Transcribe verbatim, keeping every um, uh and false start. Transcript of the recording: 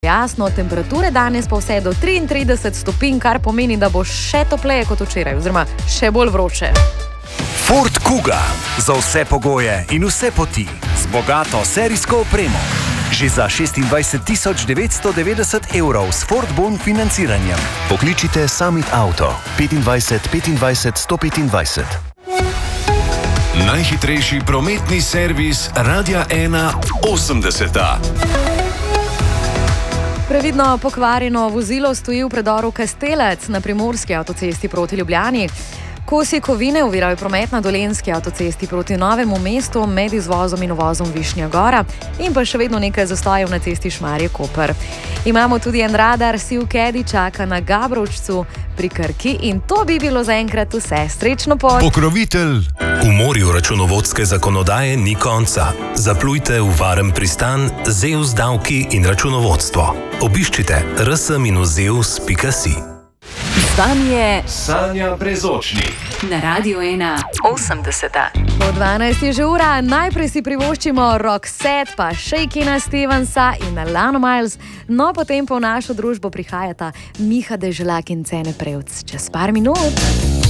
Jasno, temperature danes pa vse do triintrideset stopinj, kar pomeni, da bo še topleje kot včeraj, oziroma še bolj vroče. Ford Kuga. Za vse pogoje in vse poti. Z bogato serijsko opremo. Že za šestindvajset tisoč devetsto devetdeset evrov s Ford Bon financiranjem. Pokličite Summit Auto petindvajset petindvajset sto petindvajset. Najhitrejši prometni servis Radia ena osemdeseta. Previdno pokvarjeno vozilo stoji v predoru Kastelec na primorski avtocesti proti Ljubljani. Kosi kovine ovirajo promet na dolenjski avtocesti proti Novemu mestu med izvozom in uvozom Višnja Gora in pa še vedno nekaj zastojev na cesti Šmarje-Koper. Imamo tudi en radar, Sivkedi čaka na Gabrovčcu pri Krki in to bi bilo zaenkrat vse. Srečno pot! Pokrovitelj. V morju računovodske zakonodaje ni konca. Zaplujte v varen pristan Zeus davki in računovodstvo. Obiščite r s minus zeus pika si. Z vami je Sanja Brezočnik na Radiu ena osemdeseta. Po dvanajsti je že ura, najprej si privoščimo Roxette, pa Shakina Stevensa in Alana Miles, no potem pa v našo družbo prihajata Miha Deželak in Cene Prevc. Čez par minut.